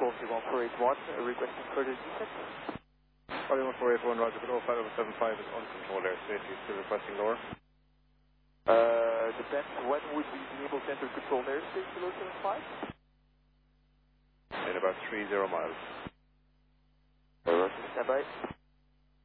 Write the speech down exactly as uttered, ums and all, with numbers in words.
Quality one four eight one, uh, requesting further descent. Quality one four eight one, Roger, but oh five over seven five is uncontrolled airspace, you're still requesting lower? Uh, depends, when would we be able to enter controlled airspace below seven five? In about three zero miles. Uh, Roger, stand by.